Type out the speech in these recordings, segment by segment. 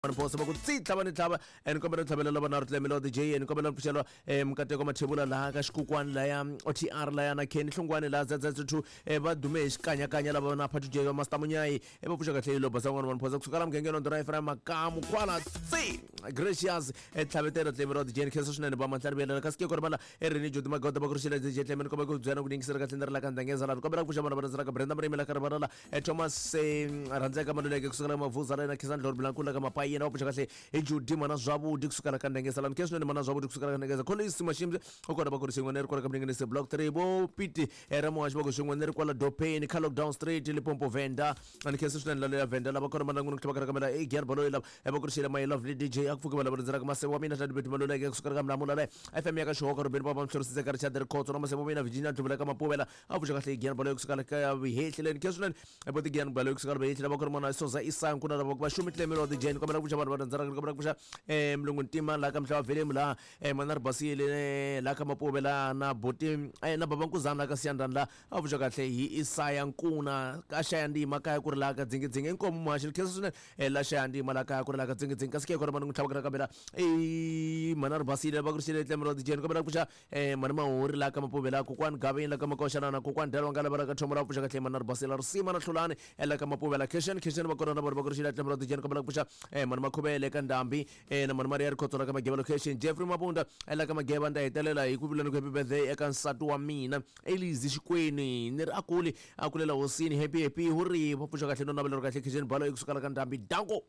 Mposa bakutsitla banithaba enikombela thabela laba narutle Melody J enikombela mfishelwa mkateko mathebula la ka xikukwana la ya OTR la ya na Ken Hlungwane la ZZ2 badume xikanya laba na phathu J Master Munyayi bapusha kahle lo basangwana mposa kusukala mngengeno ndora Efraim Makamu kwala tsi gracious ethabetera Melody J kheso swinene ba mantlarbela ka ske korbala erini jodi magoda bakurushila J Tlemen koba ku dzana kuningisela ka tendera la ka ndangeza la kombela kusha bana bana ka Brenda Mrimela ka bana Thomas randzeka maluleke kusukala mavuza la na Kizan Lord Blankula ka mapai yena opusha kahle eJudi mana zwabudi kusukala ka ndangeza la kesho mana zwabudi kusukala ka ndangeza kolisi mashimze okona bakurushingwa neri kwa kamlingene block 3 bo piti eramo ashba kushingwa neri kwa la Dopeni ka lockdown street Limpopo Venda and kesho swinene la Venda la bakona manangu kutobaka kamera gyar balo la bakurushila my lovely DJ akufuka bala bana zara mase wamina tadibet maluleke kusukala ka mlamula la FM yaka shoka robin baba mshorisize ka Richard Koto mase wamina Virginia tubela kama pobela apusha kahle gyar balo kusukala ka bihehlele kesho swinene ebodi gyar balo kusukala bihehlele bakona mana soza isa nkuna la bakubashumitle Melody J kombela kusha bana zara kombela kusha mlungu ntima la kamhla vele mla manar basile la kama pobela na boti na babankuzana ka siyandana la apusha kahle hi isaya nkuna ka shaya ndima ka ku la ka dzingidzinga inkomo mashil kesho swinene la shaya ndima la ka ku la ka dzingidzinga kasike kona manu ngithabaka kamera manar basile bakurushile Melody J kombela kusha manama hori la kama pobela kokwan gabe la kama koshana na kokwan dalwa ngala baraka thomora apusha kahle manar basile rusima na hlulane la kama pobela keshen bakona na bakurushile Melody J kombela kusha manama khubele ka ndambi na manama ri khotsola ka mageba location Jeffrey Mabunda la ka mageba nda hetelela hi ku vilana ku happy birthday eka nsati wa mina Elise Xikwini ni ri akulela hosini happy huri phupusha kahle no nabelo kahle kitchen balo ikusukala ka ndambi dango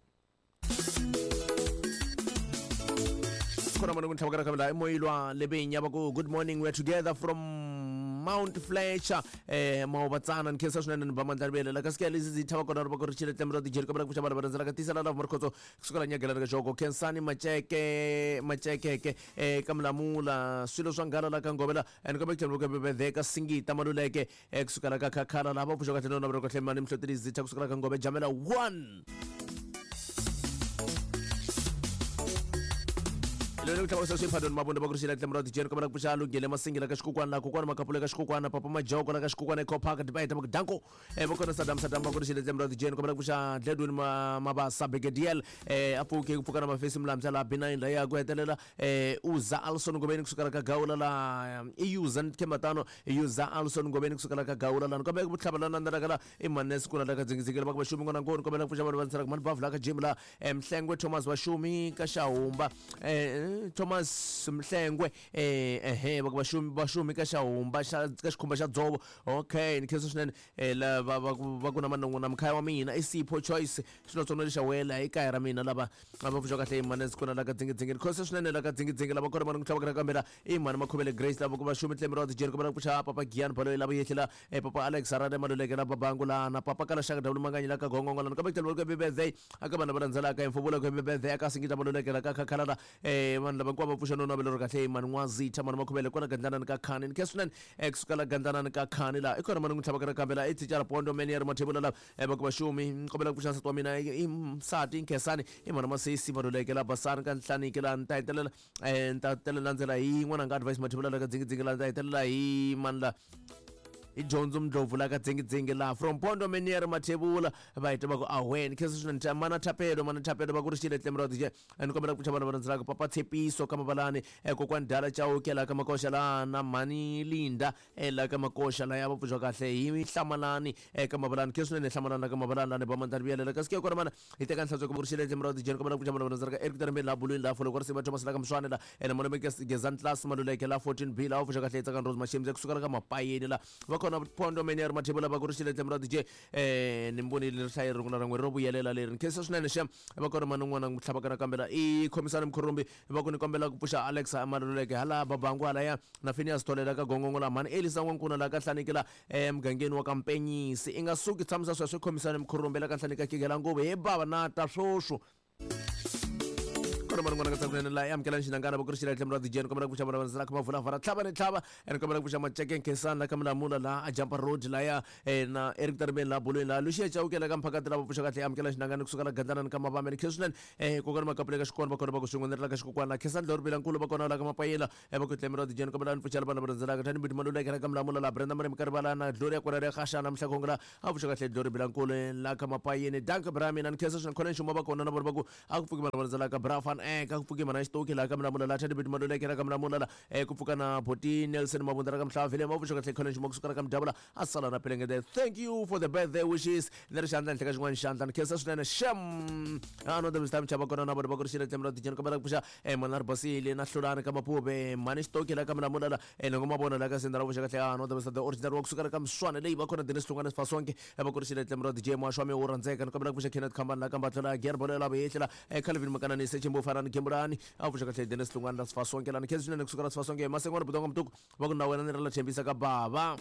kona manu ngithabaka kamela emoyilwa lebenya baku good morning, we're together from Mount Fletcher maobatsana nkesa swinene ba mandlarbela la kaske lezi zithaba kona ba korishile Melody J kombela kusha bana bana ka tisala la markhotso kusukala nyagela ka joko Kensani macheke kamlamula swilo swa ngala la ka ngobela and kobe kuthelwa ka bebedeka singita maluleke kusukala ka khakhala laba phusha ka thelona ba ka hlemani mhlotiri zitha kusukala ka ngobe Jamela 1 Lelo kuthawa sesiphadoni mabonde bakurushila Melody J kombela kusha lungele masingila ka xikukwana la kokwana makapule ka xikukwana papa majoko la ka xikukwana eCopark dibayita bakudanko bakona Saddam bakurushila Melody J kombela kusha dledweni mabasa begediel apuke kupukana mafesi mlamza la B9 la ya kuhetelela uza Alson ngobeni kusukala ka Gawula la iuza nkematano uza Alson ngobeni kusukala ka Gawula la kombela kubuthlabalana ndakala imanes kuna la ka dzingizikela bakubashumi ngona ngoni kombela kusha bana bansara man bavla ka Jim la Mhlengwe Thomas Washumi ka Shahumba Thomas Mhlengwe bakubashumi ka Shahumba ka xikhumba xa Dzovo okay nikheso swinene la bakuna manongo na mkhaya wa mina isipho choice swinotsono lesha wela ekaya ra mina lava bapusha kahle imanes kuna la ka dzingidzinga nikheso swinene la ka dzingidzinga lava kona manu ngithabaka kamera imani makhubele Grace lava kubashumi Melody J kombela kusha papa Gian Balo lava yehlela papa Alex Arade maluleke na babangu la na papa kala shaka dabulu manganye la ka gongongola na kabekelo ka birthday akabana balanzala ka imfubula ka birthday akasingita maluleke la ka khakhala man lava kwa bapusha no nabelo kahle imani ngwazitha manu makhubele kona gandana ka khani nikheso kusukala gandana ka khani la ikona manu ngithabaka kamera itijara pondo menier mathebula la bakubashumi kombela kusha nsati wa mina imsati inkesani imani masisi maluleke la basana ka nhlanike la ntatelela ndzela hi n'wana nga advice mathebula la ka dzingidzinga la ntatelela hi manla ijonzo mdlovu la ka dzingidzinga la from pondo menier mathebula baita bako ahwen kheso swinene mana tapelo bakurushile Melody J anikombela kucha bana banzira ka papa Tshepiso kama balane kokwana dala chauke la ka makosha la na mani Linda la ka makosha la yabo puzwa kahle hi hlamalani kama balane kheso swinene hlamalana kama balane ba mandarbiela la kaske kona mana iteka nhlazo ka bakurushile Melody J kombela kucha bana banzira ka erikutarembe la bulwini la folo korse ba Thomas la ka mswane la ena mona gezan class maluleke la 14B la ofusha kahle tsaka Rose Mashimze kusukala ka mapayeni la kona pondo menier mathebula bakurushile Melody J nimboni lihlaya rungula rangwe robuyelela leri nkheso swinene shem bakona manungwana ngithabaka kambela ikhomishana mkhurumbi bakuni kombela kupusha Alex amaluleke hala babangu ala ya na Phineas Tolela ka gongongola mani Elisa Nkuna la ka hlanekela mgangeni wa Kampenyisi ingasuki tsamisa sweswe khomishana mkhurumbi la ka hlaneka kigela ngobe he baba na ta swoswo kona mara ngwana katsakuna la yamkela nshinangana bakurishira temra dijen komara kusha mara zala kama vula vara tlaba ne tlaba en komara kusha macheken kesana kamla mula la ajampa road la ya na Eric Tarben la bulu la lushia chaukela kam phakathi la pusha kahle yamkela nshinangana kusukala gandana kama ba men kesunan kokona makapuleka shikona bakona bakusungondera la kashikwana kesana dor bilankulu bakona la kama payela bakutemra dijen komara nfuchala bana zala kathani bidmanu la kamla mula la brenda mare mkarbala na gloria kwarare khasha na mhlakongla abusha kahle dor bilankulu la kama payene dank brami nan kesana khona shuma bakona na barbaku akufuki bana zala ka brafan kakufuki mana stoki la kamla mula la thani bidmanu la kamla mula la kufuka na Boti Nelson mabundara kam hlafile mabusha kahle khona shuma kusukala kam dabla asala na pelengede. Thank you for the birthday wishes. Nere shantan tleka shwan shantan kesa sunene sham ano da bistam chaba kona na barbaku shira temra dijen kamala pusha manar basile na hlulana kama pube mani stoki la kamla mula la ngoma bona la kasendara busha kahle ano da bistam original work kusukala kam swane le bakona dinis tungana fasonke bakuru shira temra dijen ma shwame uranzeka kamala pusha kenet kamba na kamba tla gerbola la beyetla Calvin makana ni sechimbo farani kembrani abusha kahle dinis tungana fasonke la kesa sunene kusukala fasonke masengwana budonga mtuku bakuna wena nira la chembisa ka baba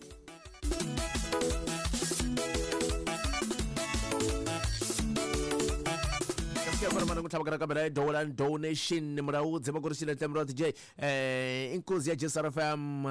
Permana kutabakara kabela dolan donation mrau dzema kurishile temro DJ inkozi ya JSRFM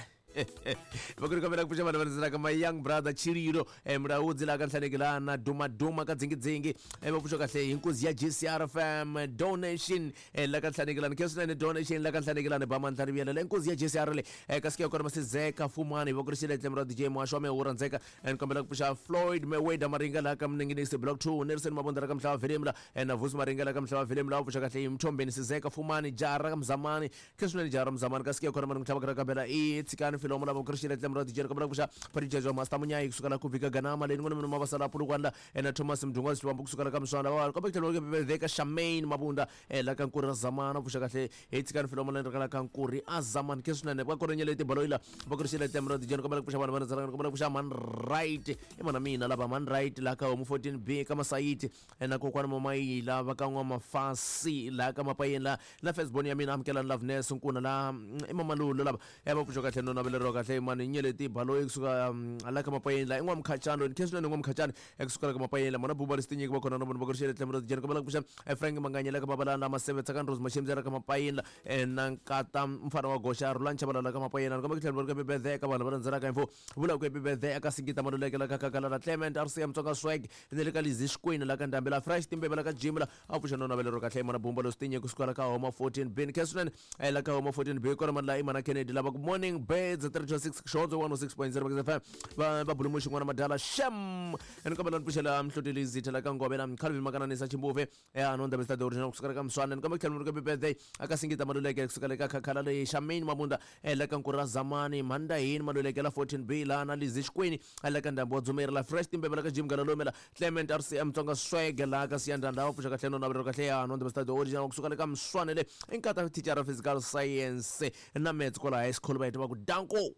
bakuri kamera kusha bana bana kama young brother Chiriro mrau dzila kanhlanekela na duma kadzingi bapusha kahle inkozi ya JSRFM donation la kanhlanekela kesona donation la kanhlanekela ne bamantari biyela inkozi ya JSR le kasikia kwa masizeka fumani bakurishile temro DJ mwashome uranzeka kamera kusha Floyd Mayweather maringa la kamningini block 2 Nelson mabondara kamhla verimla na vusi maringa la kamhla verimla bapusha kahle mthombeni sizeka fumani jara kamzamani kesona jara mzamani kasikia kwa mana kutabakara kabela itsikana filoma la bakurishile temro DJ kamera kusha parijezo master munyai kusukala kuvika ganama le ngono mabasala pulukanda na Thomas Mdungwa siwambu kusukala kamswana wa kabekelo beveka Shamaine mabunda la kankura zamana bapusha kahle itsikana filoma la kankuri azaman kesona ne bakorenyelete baloila bakurishile temro DJ kamera kusha bana zala kamera kusha man right imana mina laba man right la ka mu 14B kama site na kokwana mamai la bakangwa mafasi la kama payela la Facebook ya mina amkela loveness nkuna la imama lulu laba yabapusha kahle nona belero kahle imana nyeleti balo ekusuka la kama payela ingwa mkhachano kesona ngwa mkhachano ekusuka kama payela mana buba listinye kubakona no bakurishile temro DJ kamera kusha Frank manganyela kama bala na maseve tsakanros mashimzera kama payela nankata mfana wa gosha rulancha bala kama payela kama kithelwa ke bebethe ka bala nzara ka info bula ke bebethe akasingita malulekela kakakala la Clement RC mtsonga swag nelekalizi shikwini la kandambela fresh timbe la ka jimla apusha nona belero kahle mana bumba lo stinye kusukala ka homa 14 bin kesunen la ka homa 14 be kona mala imana Kennedy la good morning beds 36 shots 106.0 FM ba bulumushi ngwana madala sham enkabela npushela mhlotelizi thela ka ngobela Calvin makana nisa chimbuve anonda besta the original kusukala ka mswana kama kithelwa ke bebethe akasingita malulekela kusukala ka kakala le Shamaine mabunda la kankura zamani manda yin malulekela 14 B la analizi shikwini la kandambo dzumera la fresh timbe la ka jim galalomela Clement RC mtsonga swag la ka siyanda ndawo pusha kahle nona bero kahle anonda besta the original kusukala ka mswanele inkata teacher of physical science na maths kola high school bayitwa ku danko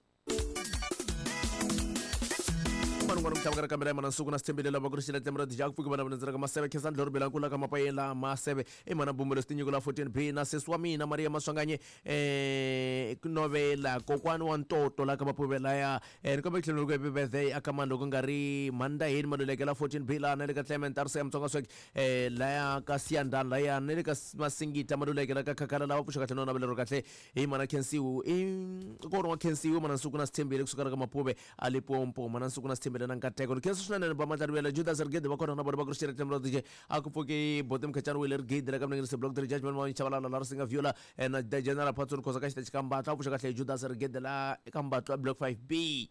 ngwana mtabakara kamera mana suku na stembele la bakurishila temra DJ akufuki bana bana zira masebe kesana lor belankula kama payela masebe mana bumelo stinyo la 14B na seswami na Maria Maswanganye novela kokwani wantoto la kama pubela ya kama kitlo ke bebethe akamando ngari manda yin malulekela 14B la na le Clement RC mtsonga swag la ya kasianda la ya ne ka masingita malulekela kakakala la bapusha katleno na belero katle mana kensiu korwa kensiu mana suku na stembele kusukara kama pube alipompo mana suku na stembele nankateko kesona ne bamatariwela Judas Ergede bakona na bakurishira temro DJ akufuki botem kachan wheeler gate la kamne se block the judgment mo chavala la larsinga viola na the general patron ko zakashita chikamba ta pusha katle Judas Ergede la kamba to block 5B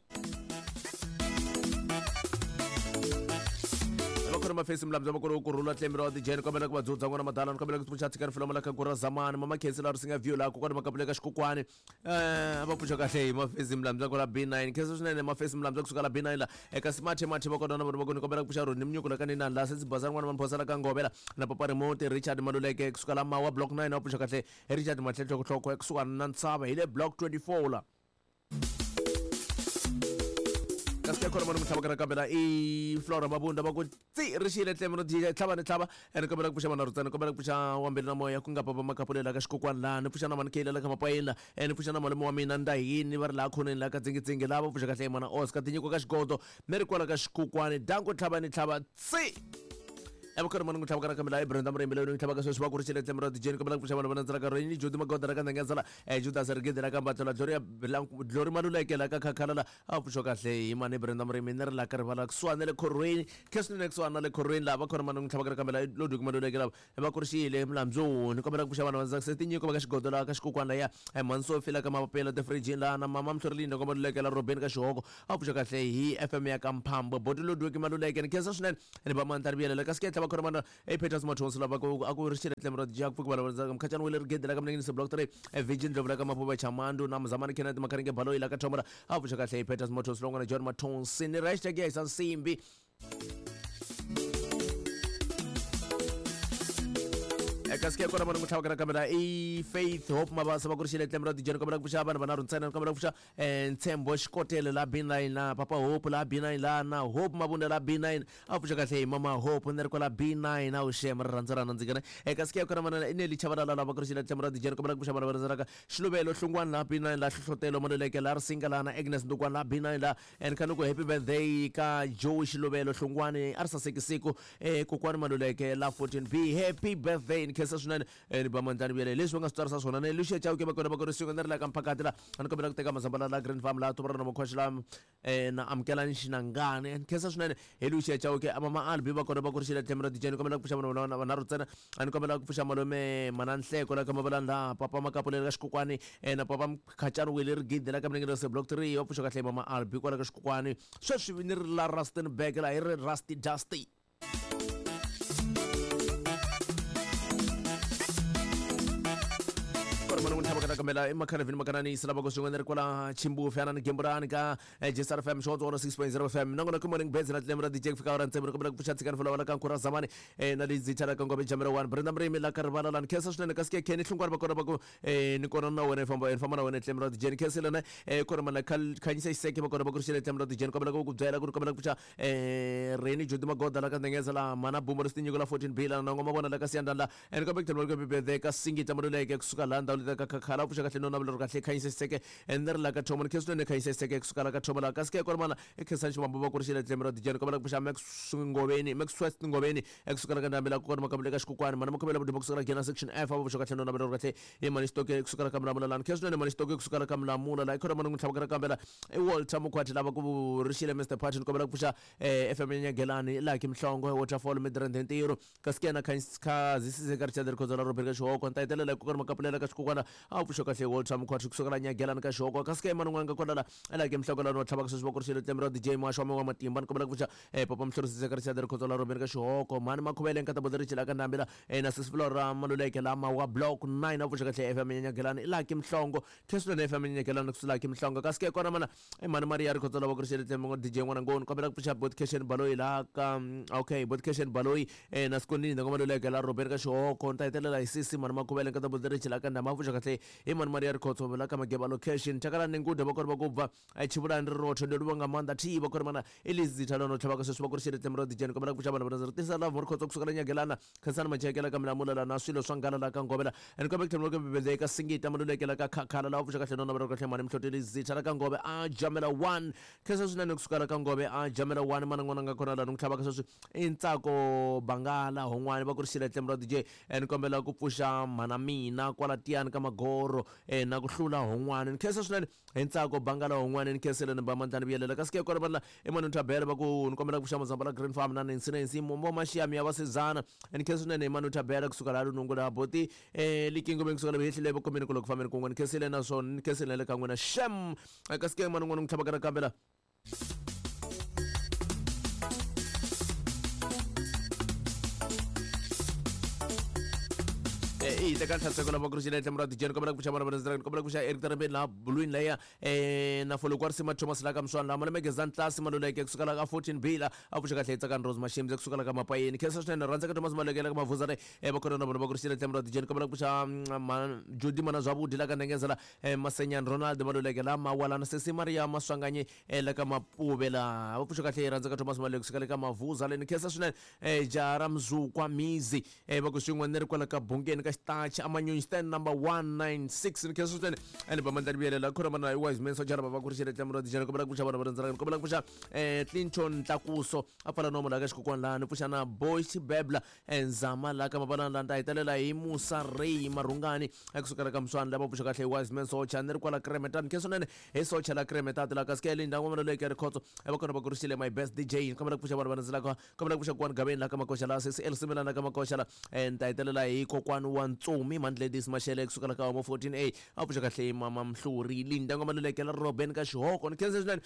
bakona mafesi mlamza bakona kurula temro DJ kamela kwa dzudza ngona madala kamela kutsha tsikana filoma la kagura zamani mama khensi la larsinga viola kokona makapuleka shikukwane abapusha kahle mafesi mlamza kola B9 kesona ne mafesi mlamza kusuka la B9 la eka smart bakona na bakona kamela kusha ro nimnyuko la kanina la sensi bazar ngwana manphosala ka ngobela na papa remote Richard Maluleke kusuka la mawa block 9 abapusha kahle Richard Matletho kuhloko kusuka na Ntsaba ile block 24 la kasiya khona mana mhlabakara kabela Flora mabunda bakutsi rishile temro DJ tlaba ne tlaba kamela kupusha mana rutsana kamela kupusha wambele na moya kungapa ba makapulela ka shikokwana la ne pusha na mankela la kama payela ne pusha na malemo wa mina ndahini vari la khona la ka tsingitsinge lava pusha kahle mana Oscar tinyiko ka shigodo meri kwala ka shikokwana danko tlaba ne tlaba tsi Ebakhona mani ngithabakana kamela ibrand amrembele ngithabaka sosiba kurisile temro DJ kamela kushabana banazara ka rini jodi magoda ka ngenzala juda sergede la kambatla gloria glory maluleke la ka khakhala apusho kahle imani ibrand amrembele la karvala kuswana le khorweni kesini nekuswana le khorweni la bakhona mani ngithabakana kamela lodu kumaluleke la ebakurisile emlamzoni kamela kushabana banazara setinyiko bakashigodo la kashikukwana ya manso fila kama papela de fridge la na mama mhlorlindo kumaluleke la Robin ka shoko apusho kahle hi FM ya kamphambo bodi lodu kumaluleke kesa swinene ni bamantaribiyela la kasketha bakhona mana Peters Motos la bako aku rishile temro jak fukbala mkhachana wile rigede la kamnengini se block 3 Virgin Drive la kama poba chamando na mzamani Kenneth Makaringe balo ila katomara afu shaka Peters Motos longana John Matos ni hashtag ya Simbi Kaskia kona manu mutawakana kamera Faith Hope mabasa bakurishile temro DJ kamera kushabana bana runtsana kamera kusha Ntembo Shkotele la B9 na Papa Hope la B9 la na Hope mabunda la B9 afu kahle Mama Hope nderko la B9 na ushemra ranzara nanzigana kaskia kona manu ineli chabala la bakurishile temro DJ kamera kushabana bana zaraka Shlubelo hlungwana la B9 la Shlotelo manoleke la singala na Agnes ndukwana la B9 la kanuko happy birthday ka Joe Shlubelo hlungwane arsa sekisiku kokwana manoleke la 14B happy birthday kesa sunane ni bamantani bele leswa ngastarsa sonane lushe chao ke bakona bakona singana la kampakatela anko bela kuteka mazambala la grand farm la tobara na mokhwashla na amkela nshinangane kesa sunane elushe chao ke amama albi bakona bakona shila temra dijeni komela kupusha na rutsana anko bela kupusha malome mananhleko la kamabala la papa makapole la shikukwani na papa mkhachana wile rigide la kamnengero se block 3 opusha kahle mama albi kwa la shikukwani sweswi la Rustenburg la Rusty Dusty manu ngithabakana kamela emakhana vini makanani silaba kusungana kwala chimbu fana ngembrani ka Jesar FM short 6.0 FM nangona ku morning beds na tlemra DJ fika ora ntsemro kamela kuchatsika nfola wala kankura zamani na lizithala kangobe jamera 1 Brenda Mreme la karvala lan kesa shone kaske keni hlungwana bakona bako nikona na wena famba na wena tlemra DJ kesela na kona mana khanyisa iseke bakona bakushile tlemra DJ kamela ku kudzela ku kamela kucha reni jodi magoda la kandengezala mana bumaristi nyugola 14 bila nangoma bona la kasiyandala enkobe tlemra ku bebe ka singi tamro leke kusuka landa kakhala pusha kahle nona blo kahle khayise seke ender la ka thoma keso ne khayise seke kusukala ka thoma la kaske kormana ekhesanshi mambo bakurishile temro dijeni komela pusha max ngobeni max swest ngobeni ekusukala ka ndambela korma kabele ka shikukwana mana mokobela budi kusukala gena section F abo pusha kahle nona blo kahle imani stoke kusukala kamla mula lan keso ne mani stoke kusukala kamla mula la kormana nguthabakara kambela Walter Mukhwathi laba kurishile Mr Party komela pusha FM nyagelani la kimhlongo waterfall midrand entiro kaske na khanska zisise karcha der kozala robeka show kontaitela la korma kaplela ka shikukwana awusho kahle Walter Mukhwathi kusukala nyagelana ka shoko kaske manunganga kodala la ke mhlokala no thabaka sosiba kurisile temro DJ Mashome wa matimba nkomela kucha papa mhlorisi karisa der kozala robeka shoko mani makhubele nkata bodrichila ka ndambela na sisflora maluleke la ma wa block 9 awusho kahle FM nyagelana la ke mhlongo keslo na FM nyagelana kusula ke mhlongo kaske kona mana mani Maria ri kozala kurisile temro DJ ngwana ngon nkomela kucha bodcation baloi la ka okay bodcation baloi na skoni ngomaluleke la robeka shoko ntaitela la isisi mani makhubele nkata bodrichila ka ndamba awusho kahle Iman Maria Khotso la kama geba location takala nengude bakor bakubva chibula ndroto ndoduwa ngamanda ti bakor mana elizithalo no thabaka sosiba kurisile temro dijeni komela kuchabana bana zirtisa la vor Khotso kusukala nyagelana khasana machekela kamla mulala na swilo swangala la kangobela enkobe temro ke bebeze ka singita mululekela ka khakhala la ufusha kahle nona baro kahle mani mhloteli zithala kangobe jamela 1 khesa sunane kusukala kangobe jamela 1 mana ngona ngakona la ngithabaka sosi intsako bangala hongwane bakurisile temro DJ enkombela kupusha mana mina kwala tiani kama goro na kuhlula hongwane nkesa swinene entsako bangala hongwane nkesele nembamantani biyelela kaske korabala emanu tabela baku nkomela kushama zambala green farm na nsine nsimo mo mashiyami yabasezana nkesa swinene emanu tabela kusukala lungola boti likingo bengisukala behlile bokomeni kulokufameni kongwe nkesele na so nkesele le kangwena shem kaske emanu ngona ngithabakana kambela ita kantatsa kola bakurishile temra dijeni komela kuchamana banazira komela kusha Eric Tarambe la bluin layer na follow kwarsima Thomas la kamswana la maleme gezan class maluleke kusukala ka 14 bila afusha kahle tsaka Rose Mashimze kusukala ka mapayeni kesa shena ranza ka Thomas malekela ka mavuzare bakona na bakurishile temra dijeni komela kusha Jodi mana zwabu dila ka ndengezela Masenyan Ronald maluleke la mawala na Sesi Maria maswanganye la ka mapubela afusha kahle ranza ka Thomas malekela kusukala ka mavuzale ni kesa shena jara mzukwa mizi bakushingwa neri kwala ka bungeni ka Touch amanyonyi stand number 196 in case then and bamandani bielela khona mana wise men so jara baba kurishile tlamro dijana kobela kusha bana baranzana kobela kusha Clinton Takuso afala no mala ka xikokwanlani pushana Boys Bebla enzama la ka mabana landa itelela hi Musa Ray Marungani ekusukela ka mswana laba pusha kahle wise men so channel kwala Kremetan keso nene he so chala Kremetat la ka skele ndawo mana le ke record ebakona bakurishile my best DJ kobela kusha bana baranzana ka kobela kusha kwan gaben la ka makosha la CCL simela na ka makosha la entitled hi kokwani wa Ntsumi Mandledis Mashele kusukela ka mo 14A apusha kahle mama Mhluri linda ngobalulekela Robin ka Shihoko nkenzeni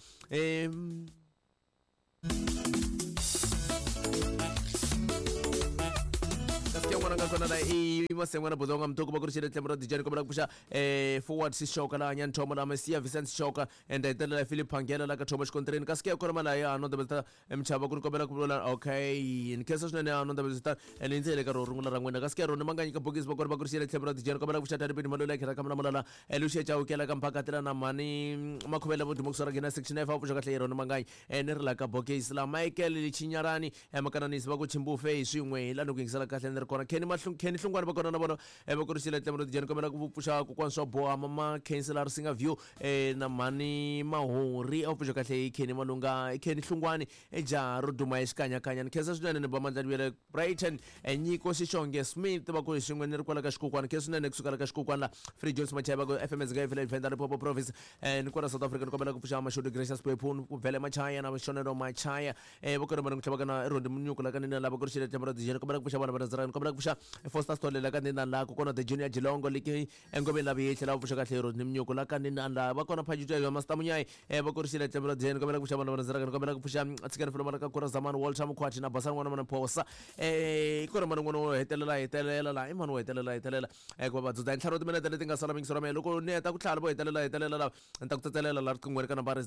ngwana ngakona la masengwana bodonga mtoko bakurishile tlemro dijani kobela kusha forward sishoka la nyan thomo la Mesia Vincent Shoka and entitled Philip Pangela la ka Thomas Contrain kaske khona mala ya no debelta emchaba kun kobela kulola okay in case nene no debelta elintele ka rorungula rangwena kaske ro nemanganya ka bogis bakor bakurishile tlemro dijani kobela kusha tari pedi malola kera kamla malala elushe cha ukela ka mpakatela na mani makhobela bodimo kusora gena section F apusha kahle ro nemanganya enerla ka bogis la Michael Lichinyarani emakana ba ku chimbufe iswingwe la no kungisala kahle ner kona Kenny hlungwana bakona na bona bakurishile tlemro dijani kobela kupusha ku kwanswa boa mama councilor singa view na mani mahori opusha kahle Kenny Malunga Kenny hlungwane ejaro duma iskanya kanya nkesa swinene ne bamandla bile Brighton enyiko sishonge Smith bakuri swingwe ner kwala ka xikokwana kesa swinene kusukala ka xikokwana Free Jones Machaba go FMS guy file Vendor Popo Province nkora South Africa kobela kupusha mashudu Gracious Pepun kuvele Machaya na Shonero Machaya bakona bana kuchaba kana rondi munyuko la kanina la bakurishile tlemro dijani kobela kupusha bana bazara kobela kupusha Foster Stole la kanina la kona the Junior Jilongo liki engobe la biye la kupusha kahlero nimnyuko la kanina la bakona phajuta ya Master Munyai bakurishile tlemro dijani kobela kupusha bana bazara kobela kupusha atsikana filo mara ka kora zaman world time kwathi na basana ngwana mana phosa ikona mana ngono hetelela la imano hetelela kuba badzuda inhlaro timene tele tingasala mingisoro me loko ne ta kuhlala bo hetelela la ntakutselela la riqingweni ka nambara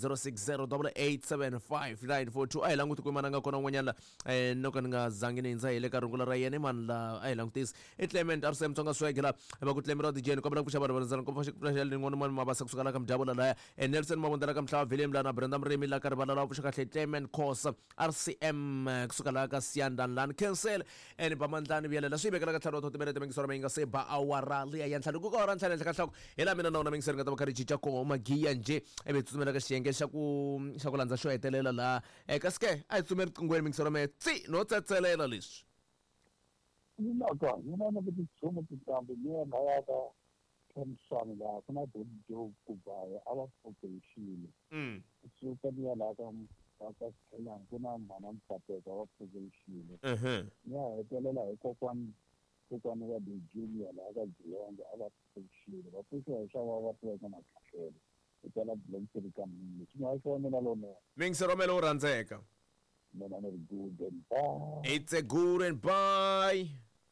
0608875942 ay languti ku mana nga kona ngonyana noko nga zangi ne nza ile ka rungula ra yene man la ay langutis Clement RCM Tsonga swegela bakutlemero dijeni kobela kusha bana bazana ko fashe le ngono man mabasa kusukala ka mdabola la Nelson Mamondela ka mhla Willem la na Brenda Mremi la karbala la pusha kahle Clement Khosa RCM kusukala ka Siandan lan cancel ene bamandlani biyela swibekela ka tlharo thotemere temengisoro menga se ba awara le ya ntlhalo ku ka ora ntlhalo ka tlhako ela mina nona mengisere ngata bakari chicha ko magiya nje ebe tsumela ka xiyenge xa ku landza xo hetelela la kaske ay tsumela qingweni mengisoro me tsi no tsetselela leswi Naka, na kuti tsomo titambe ne mayaka khamsana la kana do kubaya abapopulation so kani la ka khela kuna mana mpateka wa population ya hetelela kokwan wa the junior la ka dziyonga abapopulation bapusha shawa watu kana kahlelo etela blanket ka mini tsima ifo mina lona Mingiseromelo urandzeka mina ne good and bye it's a good and bye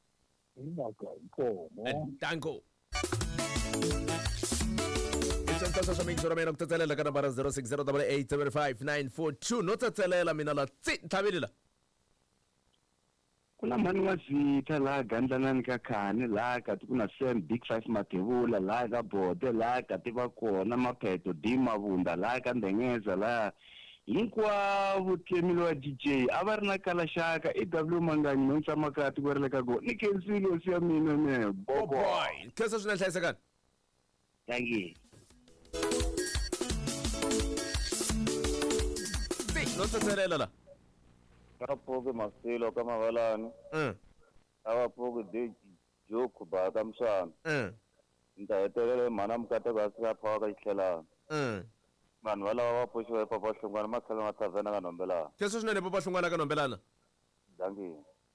Danko. Isentasa sa mingisoro me nokutselela ka nambara 0608875942 notsetselela mina la tsi thabelila kuna mani wa Zita la gandlanani ka khani la ka kuna Sam Big 5 Matebula la ka Bote la ka tiva kona mapheto di mavunda la ka Ndengeza la hinkwavo tlemile wa DJ a va ri na kalaxaka EW Manganyi no tsamakati ku ri le ka go ni khensile si ya mina ne boy khensa swinene hlayisekani tangi no tsetselela la ka phoke Masilo ka Mavalani ava phoke de joke ba ka Mshana nda hetelela mana mkata ka sa phaka ihlelana vanhu valava va pfuxiwe Papa Hlungwana matlhelo ma thavhena ka Nombelana khensa swinene Papa Hlungwana ka Nombelana dangi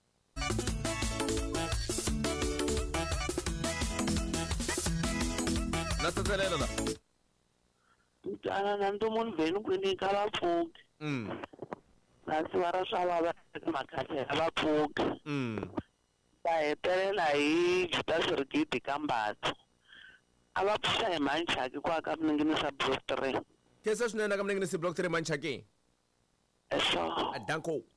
na tsetselela la Tutana na ntomoni vhenu kwini ka vapfuki nasi va ra swa vava eka makhahle ya vapfuki va hetelela hi Judas Rigidi ka Mbatho a va pfuxa hi Manchaki kwa ka Mninginisa Block 3 khensa swinene ka Mninginisa Block 3 Manchaki eso Danko